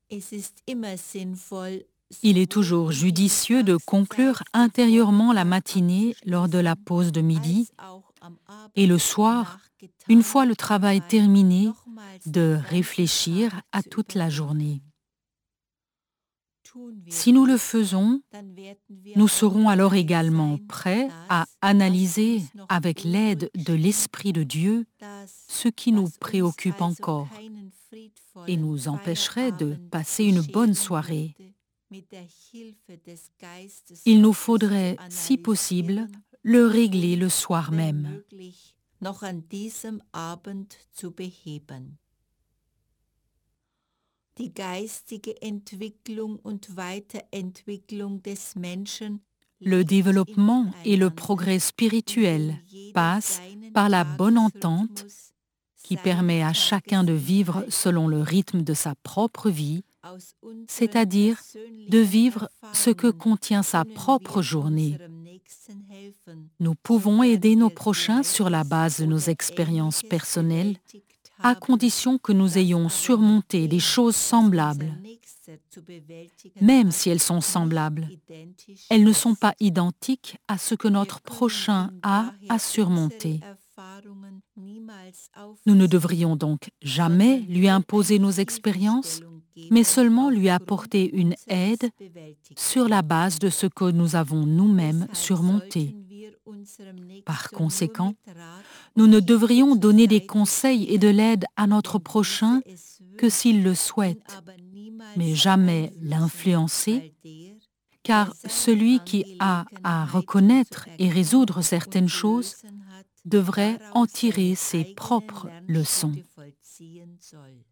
Il est toujours judicieux de conclure intérieurement la matinée lors de la pause de midi et le soir, une fois le travail terminé, de réfléchir à toute la journée. Si nous le faisons, nous serons alors également prêts à analyser, avec l'aide de l'Esprit de Dieu, ce qui nous préoccupe encore et nous empêcherait de passer une bonne soirée. Il nous faudrait, si possible, le régler le soir même. Le développement et le progrès spirituel passent par la bonne entente qui permet à chacun de vivre selon le rythme de sa propre vie, c'est-à-dire de vivre ce que contient sa propre journée. Nous pouvons aider nos prochains sur la base de nos expériences personnelles, à condition que nous ayons surmonté des choses semblables. Même si elles sont semblables, elles ne sont pas identiques à ce que notre prochain a à surmonter. Nous ne devrions donc jamais lui imposer nos expériences, mais seulement lui apporter une aide sur la base de ce que nous avons nous-mêmes surmonté. Par conséquent, nous ne devrions donner des conseils et de l'aide à notre prochain que s'il le souhaite, mais jamais l'influencer, car celui qui a à reconnaître et résoudre certaines choses devrait en tirer ses propres leçons.